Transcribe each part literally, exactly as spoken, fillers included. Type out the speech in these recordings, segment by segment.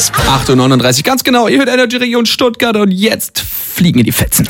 acht Uhr neununddreißig, ganz genau. Ihr hört Energy Region Stuttgart und jetzt fliegen in die Fetzen.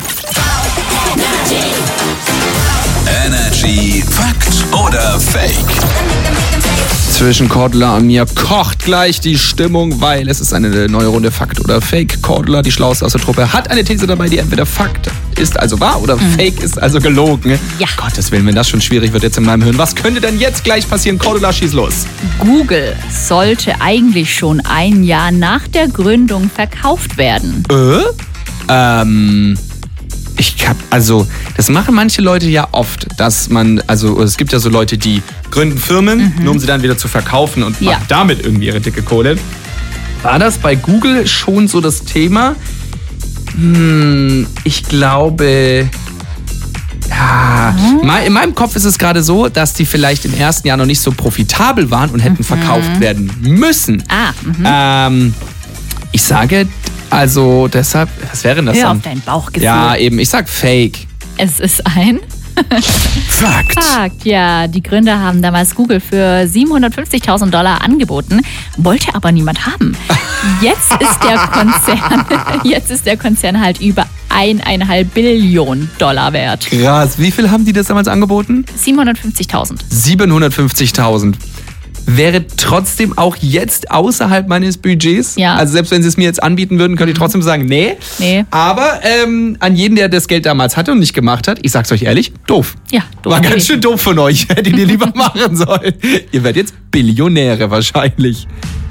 Energy Fakt oder Fake? Zwischen Cordula und mir kocht gleich die Stimmung, weil es ist eine neue Runde Fakt oder Fake. Cordula, die Schlauste aus der Truppe, hat eine These dabei, die entweder Fakt ist, also wahr, oder mhm. Fake ist, also gelogen. Ja. Gottes Willen, wenn das schon schwierig wird jetzt in meinem Hirn. Was könnte denn jetzt gleich passieren? Cordula, schieß los. Google sollte eigentlich schon ein Jahr nach der Gründung verkauft werden. Äh? Ähm... Ich hab, also, das machen manche Leute ja oft, dass man, also es gibt ja so Leute, die gründen Firmen, mhm. nur um sie dann wieder zu verkaufen und ja. machen damit irgendwie ihre dicke Kohle. War das bei Google schon so das Thema? Hm, ich glaube, ja, mhm. in meinem Kopf ist es gerade so, dass die vielleicht im ersten Jahr noch nicht so profitabel waren und hätten mhm. verkauft werden müssen. Ah, mhm. ähm, ich sage, also deshalb, was wäre denn das Hör dann? auf dein Bauchgefühl. Ja, eben, ich sag Fake. Es ist ein Fakt. Fakt, ja. Die Gründer haben damals Google für siebenhundertfünfzigtausend Dollar angeboten, wollte aber niemand haben. Jetzt ist der Konzern, jetzt ist der Konzern halt über eineinhalb Billionen Dollar wert. Krass. Wie viel haben die das damals angeboten? siebenhundertfünfzigtausend. siebenhundertfünfzigtausend. Wäre trotzdem auch jetzt außerhalb meines Budgets. Ja. Also selbst wenn sie es mir jetzt anbieten würden, könnte ich trotzdem sagen, nee. Nee. Aber ähm, an jeden, der das Geld damals hatte und nicht gemacht hat, ich sag's euch ehrlich, doof. Ja, doof. War ganz schön doof von euch. Hättet ihr lieber machen sollen. Ihr werdet jetzt Billionäre wahrscheinlich.